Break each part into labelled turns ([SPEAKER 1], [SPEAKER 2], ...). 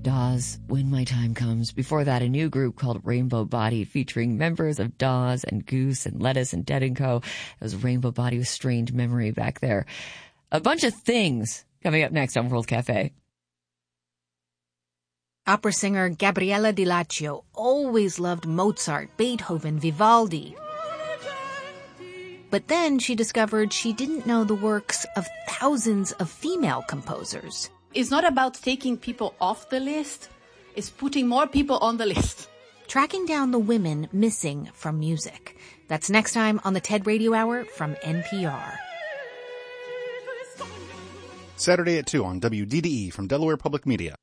[SPEAKER 1] Dawes, When My Time Comes. Before that, a new group called Rainbow Body featuring members of Dawes and Goose and Lettuce and Dead & Co. It was Rainbow Body with Strange Memory back there. A bunch of things coming up next on World Cafe.
[SPEAKER 2] Opera singer Gabriella Di Laccio always loved Mozart, Beethoven, Vivaldi. But then she discovered she didn't know the works of thousands of female composers.
[SPEAKER 3] It's not about taking people off the list, it's putting more people on the list.
[SPEAKER 2] Tracking down the women missing from music. That's next time on the TED Radio Hour from NPR.
[SPEAKER 4] Saturday at 2 on WDDE from Delaware Public Media.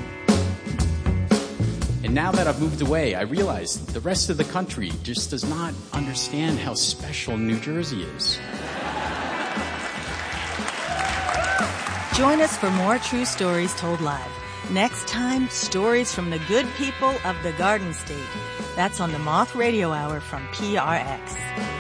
[SPEAKER 5] And now that I've moved away, I realize the rest of the country just does not understand how special New Jersey is.
[SPEAKER 6] Join us for more true stories told live. Next time, stories from the good people of the Garden State. That's on the Moth Radio Hour from PRX.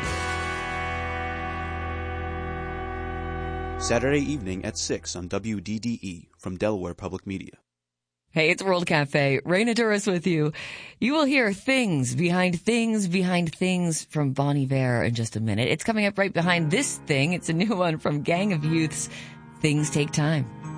[SPEAKER 7] Saturday evening at 6 on WDDE from Delaware Public Media.
[SPEAKER 1] Hey, it's World Cafe. Raina Douris with you. You will hear things behind things from Bon Iver in just a minute. It's coming up right behind this thing. It's a new one from Gang of Youths, Things Take Time.